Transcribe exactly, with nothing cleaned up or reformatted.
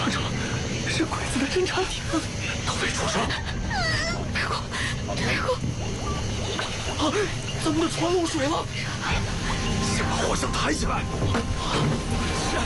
看着了，是鬼子的侦察艇， 都别出声！ 太后，太后， 啊，咱们的船漏水了， 先把货箱抬起来。是。